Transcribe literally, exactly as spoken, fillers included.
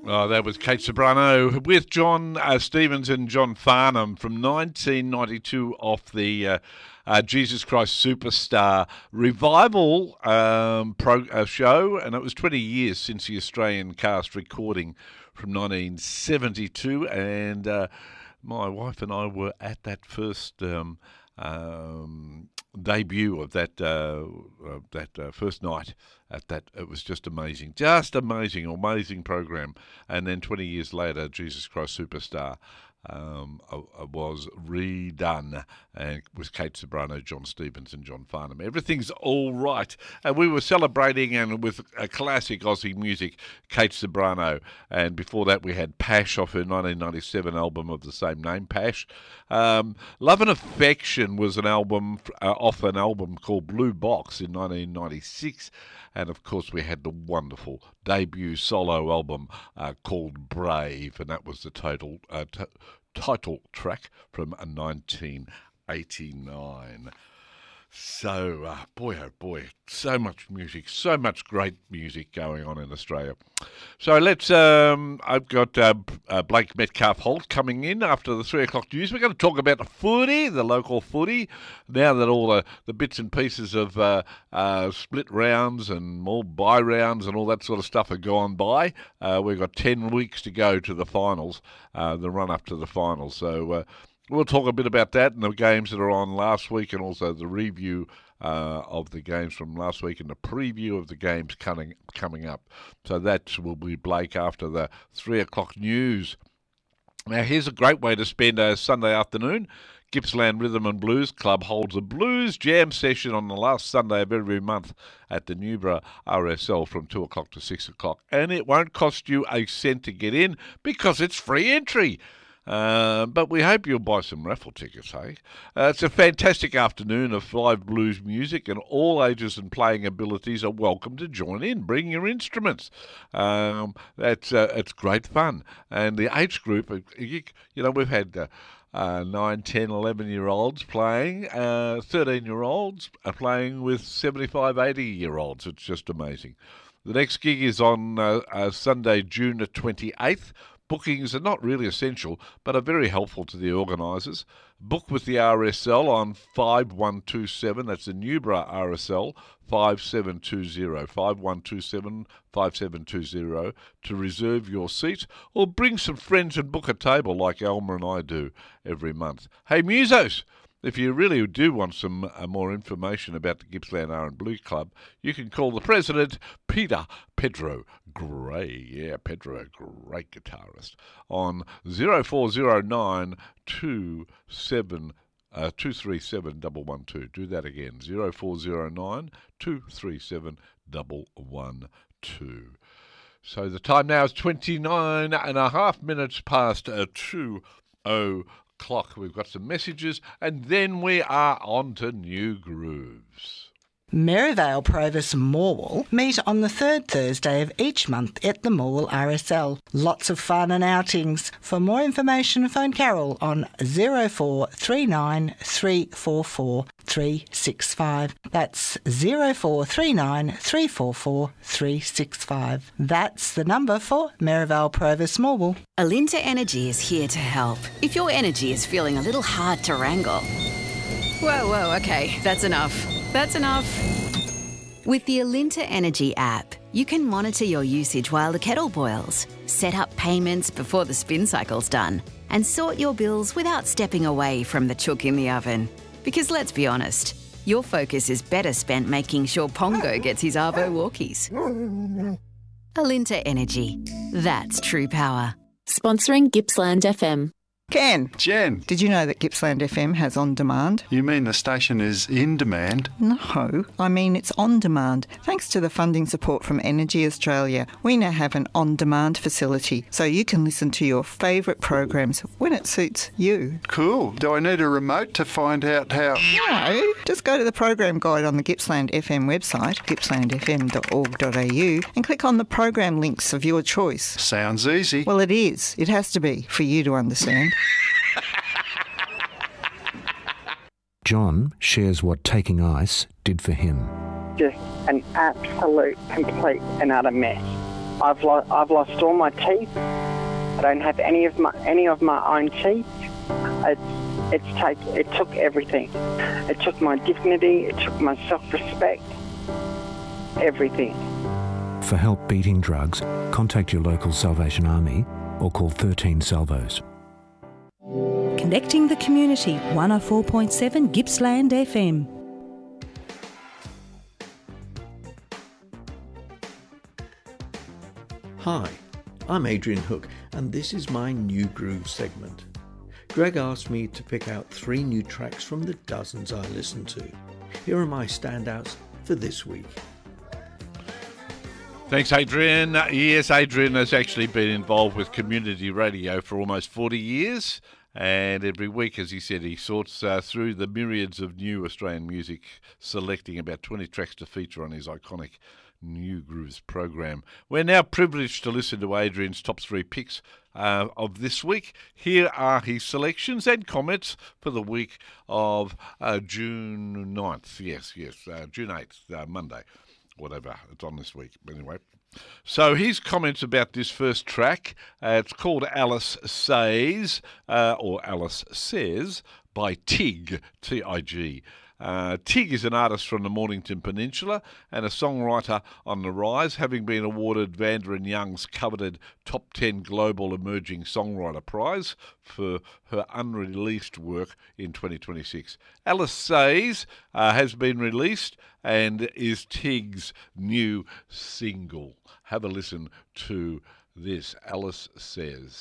Oh, that was Kate Ceberano with John uh, Stevens and John Farnham from nineteen ninety-two off the uh, uh, Jesus Christ Superstar revival um, pro, uh, show, and it was twenty years since the Australian cast recording from nineteen seventy-two, and uh, my wife and I were at that first um, um, debut of that uh, uh, that uh, first night. At that, it was just amazing, just amazing, amazing program. And then twenty years later, Jesus Christ Superstar um, was redone, and with Kate Ceberano, John Stevens, and John Farnham. Everything's all right, and we were celebrating and with a classic Aussie music, Kate Ceberano, and before that we had Pash off her nineteen ninety-seven album of the same name, Pash. Um, Love and Affection was an album uh, off an album called Blue Box in nineteen ninety-six. And, of course, we had the wonderful debut solo album uh, called Brave, and that was the total, uh, t- title track from uh, nineteen eighty-nine. So, uh, boy, oh boy, so much music, so much great music going on in Australia. So let's, um, I've got uh, uh, Blake Metcalf-Holt coming in after the three o'clock news. We're going to talk about the footy, the local footy, now that all the, the bits and pieces of uh, uh, split rounds and more bye rounds and all that sort of stuff are gone by. Uh, we've got ten weeks to go to the finals, uh, the run-up to the finals. So, uh, we'll talk a bit about that and the games that are on last week, and also the review uh, of the games from last week and the preview of the games coming coming up. So that will be Blake after the three o'clock news. Now, here's a great way to spend a Sunday afternoon. Gippsland Rhythm and Blues Club holds a blues jam session on the last Sunday of every month at the Newborough R S L from two o'clock to six o'clock. And it won't cost you a cent to get in because it's free entry. Uh, but we hope you'll buy some raffle tickets, hey? Uh, it's a fantastic afternoon of live blues music, and all ages and playing abilities are welcome to join in. Bring your instruments. Um, that's uh, it's great fun. And the age group, you, you know, we've had uh, uh, nine, ten, eleven-year-olds playing, uh, thirteen-year-olds are playing with seventy-five, eighty-year-olds. It's just amazing. The next gig is on uh, uh, Sunday, June the twenty-eighth. Bookings are not really essential, but are very helpful to the organisers. Book with the R S L on five one two seven, that's the Newborough R S L, five seven two zero, five one two seven, five seven two zero, to reserve your seat, or bring some friends and book a table like Alma and I do every month. Hey, musos! If you really do want some uh, more information about the Gippsland R and Blue Club, you can call the president, Peter Pedro Gray. Yeah, Pedro, a great guitarist, on zero four zero nine two seven uh, two three seven one one two. Do that again, zero four zero nine two three seven one one two. So the time now is twenty-nine and a half minutes past uh, two oh clock. We've got some messages, and then we are on to New Grooves. Merivale Provis Morwell meet on the third Thursday of each month at the Morwell R S L. Lots of fun and outings. For more information, phone Carol on zero four three nine three four four three six five. That's zero four three nine three four four three six five. That's the number for Merivale Provis Morwell. Alinta Energy is here to help. If your energy is feeling a little hard to wrangle. Whoa, whoa, okay, that's enough. That's enough. With the Alinta Energy app, you can monitor your usage while the kettle boils, set up payments before the spin cycle's done, and sort your bills without stepping away from the chook in the oven. Because let's be honest, your focus is better spent making sure Pongo gets his Arvo walkies. Alinta Energy. That's true power. Sponsoring Gippsland F M. Ken. Jen. Did you know that Gippsland F M has On Demand? You mean the station is in demand? No, I mean it's on demand. Thanks to the funding support from Energy Australia, we now have an on-demand facility, so you can listen to your favourite programs when it suits you. Cool. Do I need a remote to find out how? No, just go to the program guide on the Gippsland F M website, gippsland f m dot org dot a u, and click on the program links of your choice. Sounds easy. Well, it is. It has to be, for you to understand. John shares what taking ice did for him. Just an absolute, complete and utter mess. I've lost I've lost all my teeth. I don't have any of my any of my own teeth. It's it's take it took everything. It took my dignity. It took my self-respect. Everything. For help beating drugs, contact your local Salvation Army or call thirteen Salvos. Connecting the community, one oh four point seven Gippsland F M. Hi, I'm Adrian Hook, and this is my New Groove segment. Greg asked me to pick out three new tracks from the dozens I listen to. Here are my standouts for this week. Thanks, Adrian. Yes, Adrian has actually been involved with community radio for almost forty years. And every week, as he said, he sorts uh, through the myriads of new Australian music, selecting about twenty tracks to feature on his iconic New Grooves program. We're now privileged to listen to Adrian's top three picks uh, of this week. Here are his selections and comments for the week of uh, June ninth. Yes, yes, uh, June eighth, uh, Monday. Whatever, it's on this week. Anyway, so his comments about this first track, uh, it's called Alice Says, uh, or Alice Says, by Tig, T I G. Uh, Tig is an artist from the Mornington Peninsula and a songwriter on the rise, having been awarded Vanda and Young's coveted Top ten Global Emerging Songwriter Prize for her unreleased work in twenty twenty-six. Alice Says uh, has been released and is Tig's new single. Have a listen to this, Alice Says.